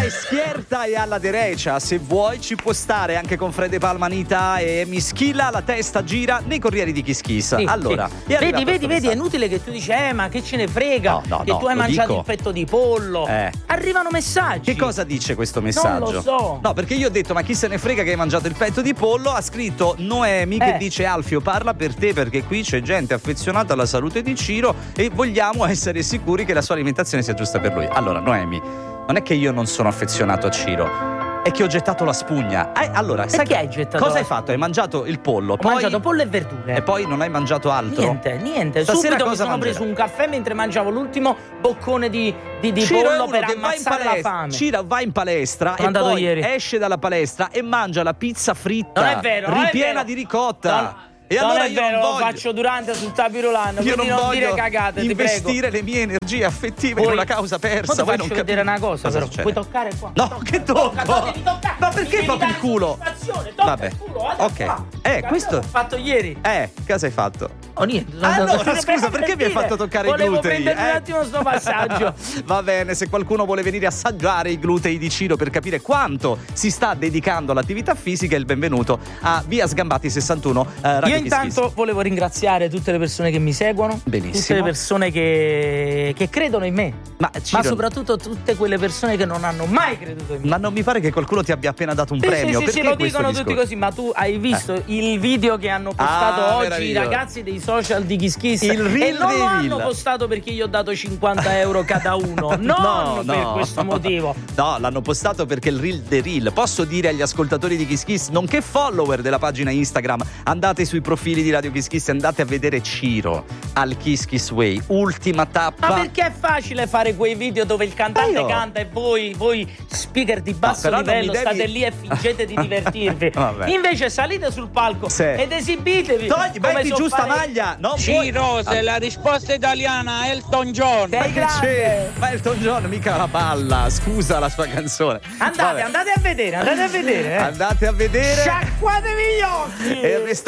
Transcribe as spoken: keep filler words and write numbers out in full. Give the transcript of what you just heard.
Schierta e alla derecha, se vuoi ci può stare anche con Fredde Palmanita e Mischilla, la testa gira nei Corrieri di Kiss Kiss. Sì, allora, sì. vedi, vedi, vedi, è inutile che tu dici eh ma che ce ne frega, no, no, che no, tu hai mangiato dico. il petto di pollo. Eh. Arrivano messaggi. Che cosa dice questo messaggio? Non lo so. No, perché io ho detto ma chi se ne frega che hai mangiato il petto di pollo. Ha scritto Noemi che Eh. dice Alfio parla per te perché qui c'è gente affezionata alla salute di Ciro e vogliamo essere sicuri che la sua alimentazione sia giusta per lui. Allora Noemi, non è che io non sono affezionato a Ciro, è che ho gettato la spugna. Eh, allora, sai Perché hai gettato cosa la- hai fatto? Hai mangiato il pollo, Ho poi mangiato pollo e verdure. e poi non hai mangiato altro? Niente, niente. Stasera Subito mi cosa sono mangerai? preso un caffè mentre mangiavo l'ultimo boccone di, di, di Ciro è pollo uno per che va in ammazzare la palestra, fame. Ciro va in palestra Sono e andato poi ieri. esce dalla palestra e mangia la pizza fritta Non è vero, non è ripiena vero. di ricotta. Non- E non allora è io vero, non lo voglio, faccio durante sul tapirulano, io quindi non non, voglio dire cagate, ti prego. investire le mie energie affettive Poi- in una causa persa. Poi ti voi faccio non vedere capite. una cosa, però. succede? Puoi toccare qua? No, Tocca, che tocco? tocca, no, devi toccare. Ma perché Mi devi proprio il dare culo? soddisfazione, tocca Vabbè. il culo, guarda Ok. qua. Eh, Guarda, questo- l'ho fatto ieri. Eh, cosa hai fatto? Oh, niente. sono Ah, andato- allora, scusa, perché mi hai dire, fatto toccare i volevo glutei? prendermi Eh? un attimo sto passaggio. Va bene, se qualcuno vuole venire a assaggiare i glutei di Ciro per capire quanto si sta dedicando all'attività fisica, il benvenuto a Via Sgambati sessantuno. eh, Radio Io Kiss intanto Kiss. volevo ringraziare tutte le persone che mi seguono, Benissimo. tutte le persone che, che credono in me, Ma, Ciro, ma soprattutto tutte quelle persone che non hanno mai creduto in me. ma non mi pare che qualcuno ti abbia appena dato un Sì, premio. sì, sì, Perché sì, lo questo dicono discorso? tutti così, ma tu hai visto il video che hanno postato Ah, oggi i meraviglioso. ragazzi dei social di Kiss Kiss Il reel e non dei lo reel. hanno postato perché io ho dato cinquanta euro cada uno, non per questo motivo. No, l'hanno postato perché il reel dei reel. Posso dire agli ascoltatori di Kiss Kiss, nonché follower della pagina Instagram, andate sui profili di Radio Kiss Kiss e andate a vedere Ciro al Kiss Kiss Way, ultima tappa. Ma perché è facile fare quei video dove il cantante Ma io- canta e voi, voi speaker di basso però non livello mi devi- state lì e fingete di divertirvi? Vabbè. Invece salite sul palco Sì. ed esibitevi. Togli, come metti so giù sta fare- maglia. No, Ciro, puoi- se la risposta italiana è Elton John. Sei Ma che grande. c'è? Ma Elton John mica la palla, scusa la sua canzone. Andate, Vabbè. andate a vedere, andate a vedere. Eh. Andate a vedere Sciacquatevi gli occhi. e restate